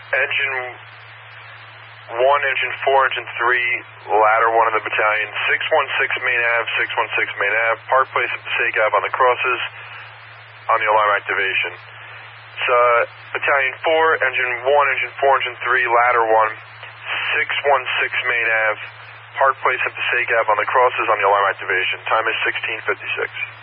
Engine 1, Engine 4, Engine 3, Ladder 1 of the battalion, 616 main Ave, 616 main Ave, Park Place at Passaic Ave on the crosses on the alarm activation. So, Battalion 4, Engine 1, Engine 4, Engine 3, Ladder 1, 616 main Ave, Park Place at Passaic Ave on the crosses on the alarm activation. Time is 16:56.